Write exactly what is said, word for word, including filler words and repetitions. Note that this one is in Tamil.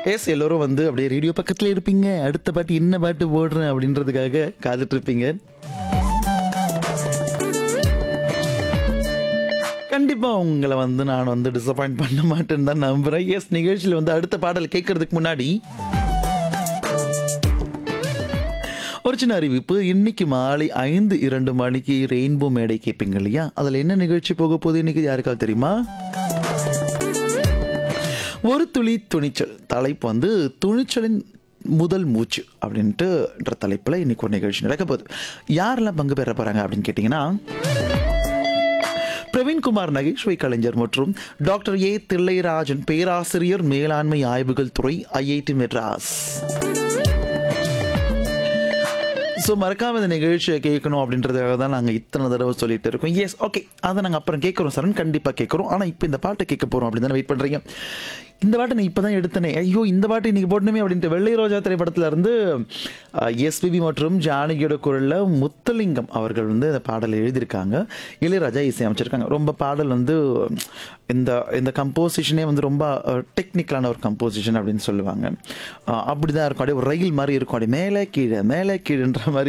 எஸ் எல்லோரும் வந்து அப்படியே ரேடியோ பக்கத்தில் இருப்பீங்க. அடுத்த பாட்டு என்ன பாட்டு போடுறேன் அப்படின்றதுக்காக காத்துட்டு இருப்பீங்க. கண்டிப்பா உங்களை வந்து நான் வந்து டிசப்பாயிண்ட் பண்ண மாட்டேன்னு தான் நம்புறேன். எஸ் நிகழ்ச்சியில் வந்து அடுத்த பாடல் கேட்கறதுக்கு முன்னாடி ஒரு சின்ன அறிவிப்பு. இன்னைக்கு மாலை ஐந்து இரண்டு மணிக்கு ரெயின்போ மேடை கேட்பீங்க இல்லையா, அதில் என்ன நிகழ்ச்சி போக போகுது இன்னைக்கு யாருக்காவது தெரியுமா? ஒரு துளி துணிச்சல். தலைப்பு வந்து துணிச்சலின் முதல் மூச்சு அப்படின்ட்டு தலைப்பில் இன்னைக்கு ஒரு நிகழ்ச்சி நடக்க போகுது. யாரெல்லாம் பங்கு பெற போறாங்க அப்படின்னு கேட்டிங்கன்னா, பிரவீன்குமார் நகைச்சுவை கலைஞர் மற்றும் டாக்டர் ஏ தில்லைராஜன் பேராசிரியர் மேலாண்மை ஆய்வுகள் துறை ஐஐடி மெட்ராஸ். ஸோ மறக்காம இந்த நிகழ்ச்சியை கேட்கணும் அப்படின்றதுக்காக தான் நாங்கள் இத்தனை தடவை சொல்லிட்டு இருக்கோம். எஸ் ஓகே, அதை நாங்கள் அப்புறம் கேட்குறோம் சார், கண்டிப்பாக கேட்குறோம். ஆனால் இப்போ இந்த பாட்டை கேட்க போகிறோம் அப்படின்னு தானே வெயிட் பண்ணுறீங்க. இந்த பாட்டை நான் இப்போ தான் எடுத்தனே, ஐயோ இந்த பாட்டு இன்றைக்கி போடணுமே அப்படின்ட்டு வெள்ளை ரோஜா திரைப்படத்தில் இருந்து எஸ்பிபி மற்றும் ஜானகியோட குரலில் முத்துலிங்கம் அவர்கள் வந்து இந்த பாடலை எழுதியிருக்காங்க. இளையராஜா இசையமைச்சிருக்காங்க. ரொம்ப பாடல் வந்து இந்த இந்த கம்போசிஷனே வந்து ரொம்ப டெக்னிக்கலான ஒரு கம்போசிஷன் அப்படின்னு சொல்லுவாங்க. அப்படி தான் இருக்கும். அப்படியே ஒரு ரயில் மாதிரி இருக்கும், அப்படியே மேலே கீழே மேலே கீழேன்ற மாதிரி